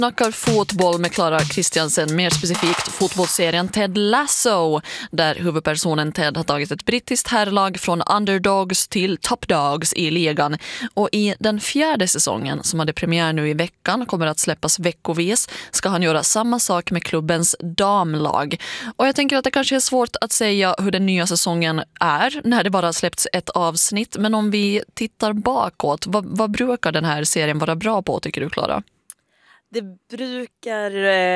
Snackar fotboll med Clara Christiansen, mer specifikt fotbollsserien Ted Lasso, där huvudpersonen Ted har tagit ett brittiskt herrlag från underdogs till top dogs i ligan. Och i den 4:e säsongen, som hade premiär nu i veckan, kommer att släppas veckovis, ska han göra samma sak med klubbens damlag. Och jag tänker att det kanske är svårt att säga hur den nya säsongen är när det bara släppts ett avsnitt, men om vi tittar bakåt, vad brukar den här serien vara bra på, tycker du, Clara? Det brukar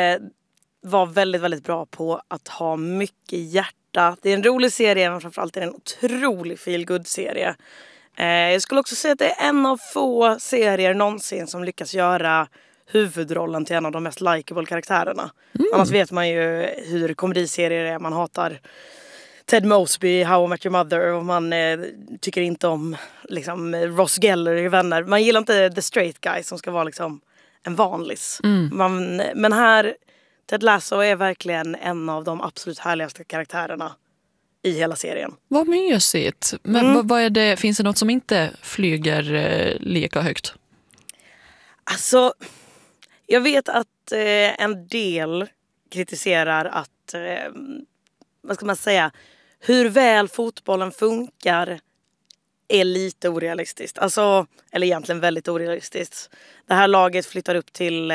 vara väldigt, väldigt bra på att ha mycket hjärta. Det är en rolig serie, men framförallt är det en otrolig feel-good-serie. Jag skulle också säga att det är en av få serier någonsin som lyckas göra huvudrollen till en av de mest likeable karaktärerna. Annars vet man ju hur komediserier är. Man hatar Ted Mosby, How I Met Your Mother, och man tycker inte om liksom, Ross Geller i Vänner. Man gillar inte the straight guy som ska vara liksom en vanlis. Men här, Ted Lasso är verkligen en av de absolut härligaste karaktärerna i hela serien. Vad mysigt. Men vad är det, finns det något som inte flyger lika högt? Alltså, jag vet att en del kritiserar att, vad ska man säga, hur väl fotbollen funkar är lite orealistiskt. Alltså, eller egentligen väldigt orealistiskt. Det här laget flyttar upp till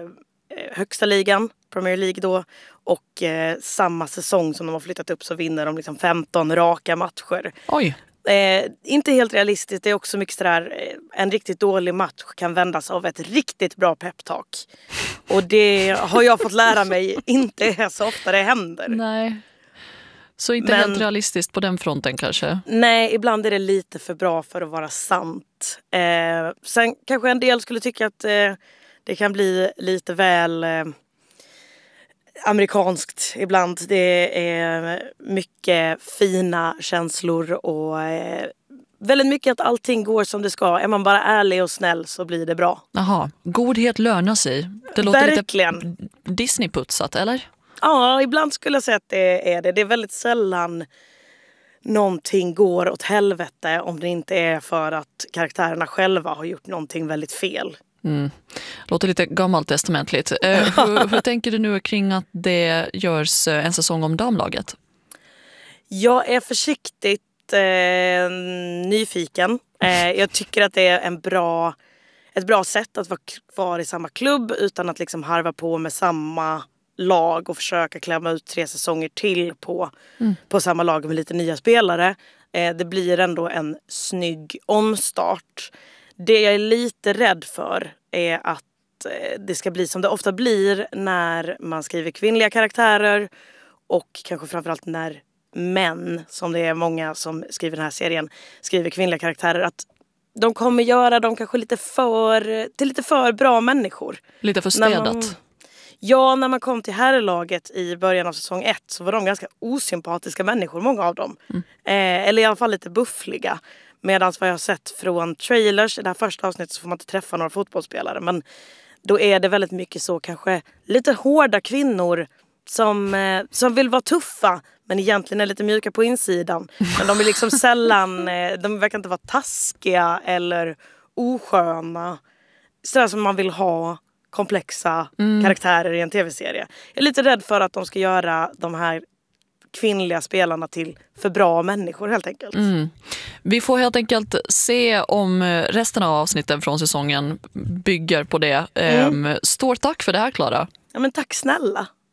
högsta ligan, Premier League då. Och samma säsong som de har flyttat upp så vinner de liksom 15 raka matcher. Oj! Inte helt realistiskt. Det är också mycket sådär, en riktigt dålig match kan vändas av ett riktigt bra peptalk. Och det har jag fått lära mig inte är så ofta det händer. Nej. Så inte helt realistiskt på den fronten kanske? Nej, ibland är det lite för bra för att vara sant. Sen kanske en del skulle tycka att det kan bli lite väl amerikanskt ibland. Det är mycket fina känslor och väldigt mycket att allting går som det ska. Är man bara ärlig och snäll så blir det bra. Jaha, godhet lönar sig. Det låter verkligen lite Disney-putsat, eller? Ja, ibland skulle jag säga att det är det. Det är väldigt sällan någonting går åt helvete om det inte är för att karaktärerna själva har gjort någonting väldigt fel. Låter lite gammaltestamentligt. Hur tänker du nu kring att det görs en säsong om damlaget? Jag är försiktigt nyfiken. Jag tycker att det är ett bra sätt att vara kvar i samma klubb utan att liksom harva på med samma lag och försöka klämma ut 3 säsonger till på samma lag med lite nya spelare. Det blir ändå en snygg omstart. Det jag är lite rädd för är att det ska bli som det ofta blir när man skriver kvinnliga karaktärer och kanske framförallt när män, som det är många som skriver den här serien, skriver kvinnliga karaktärer, att de kommer göra dem kanske lite för bra människor. Lite för städat. När man kom till herrlaget i början av säsong 1 så var de ganska osympatiska människor, många av dem. Eller i alla fall lite buffliga. Medan vad jag har sett från trailers, i det här första avsnittet så får man inte träffa några fotbollsspelare. Men då är det väldigt mycket så kanske lite hårda kvinnor som vill vara tuffa men egentligen är lite mjuka på insidan. Men de är liksom sällan, de verkar inte vara taskiga eller osköna. Sådär som man vill ha komplexa karaktärer i en tv-serie. Jag är lite rädd för att de ska göra de här kvinnliga spelarna till för bra människor helt enkelt. Vi får helt enkelt se om resten av avsnitten från säsongen bygger på det. Stort tack för det här, Clara. Ja, men tack snälla.